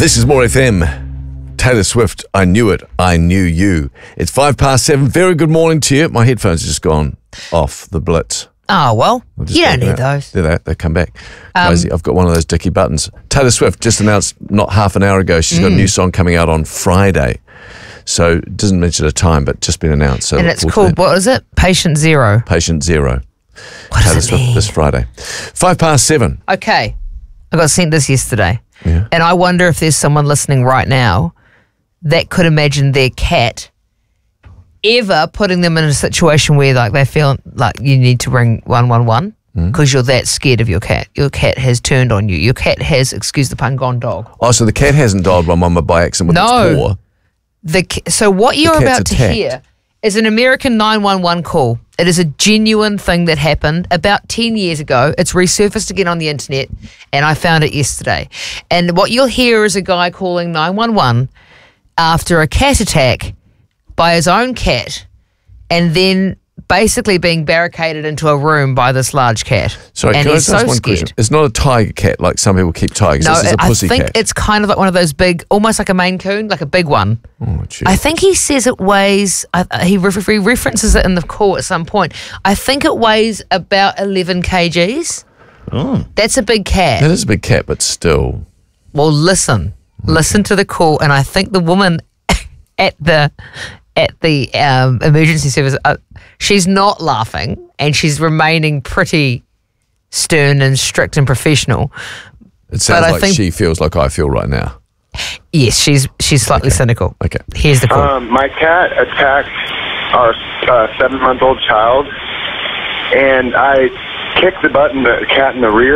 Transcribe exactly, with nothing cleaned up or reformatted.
This is More F M. Taylor Swift, I Knew It, I Knew You. It's five past seven. Very good morning to you. My headphones have just gone off the blitz. Oh, well, you don't need out. those. Do that, they come back. Um, Crazy. I've got one of those dicky buttons. Taylor Swift just announced not half an hour ago she's got a new song coming out on Friday. So it doesn't mention a time, but just been announced. So and it's called, what is it? Patient Zero. Patient Zero. What Taylor does it Swift mean? this Friday. Five past seven. Okay. I got sent this yesterday. Yeah. And I wonder if there's someone listening right now that could imagine their cat ever putting them in a situation where like they feel like you need to ring one one one because you're that scared of your cat. Your cat has turned on you. Your cat has, excuse the pun, gone dog. Oh, so the cat hasn't dialed one one one by accident with No. its paw. The ca- so what you're cat's about to attacked. hear is an American nine one one call. It is a genuine thing that happened about ten years ago. It's resurfaced again on the internet, and I found it yesterday. And what you'll hear is a guy calling nine one one after a cat attack by his own cat, and then basically being barricaded into a room by this large cat. Sorry, and can I he's just ask so one scared. question? It's not a tiger cat like some people keep tigers. No, this is a I pussy think cat. it's kind of like one of those big, almost like a Maine Coon, like a big one. Oh, gee. I think he says it weighs, I, he, re- he references it in the call at some point. I think it weighs about eleven kilograms. Oh. That's a big cat. That is a big cat, but still. Well, listen. Listen to the call. And I think the woman at the at the um, emergency service, uh, she's not laughing and she's remaining pretty stern and strict and professional. It sounds I like think- she feels like I feel right now. Yes, she's she's slightly cynical. Okay. Here's the call. Um, my cat attacked our uh, seven-month-old child, and I kicked the button, the cat in the rear.